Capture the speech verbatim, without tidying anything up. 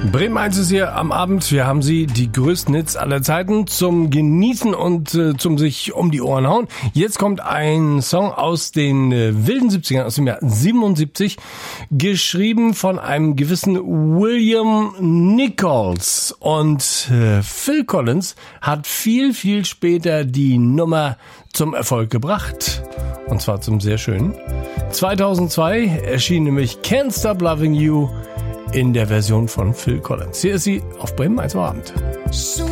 Bremen eins ist hier am Abend. Wir haben sie, die größten Hits aller Zeiten, zum Genießen und äh, zum sich um die Ohren hauen. Jetzt kommt ein Song aus den äh, wilden siebzigern, aus dem Jahr siebenundsiebzig, geschrieben von einem gewissen William Nichols. Und äh, Phil Collins hat viel, viel später die Nummer zum Erfolg gebracht. Und zwar zum sehr schönen. zweitausendzwei erschien nämlich Can't Stop Loving You in der Version von Phil Collins. Hier ist sie auf Bremen eins am Abend. So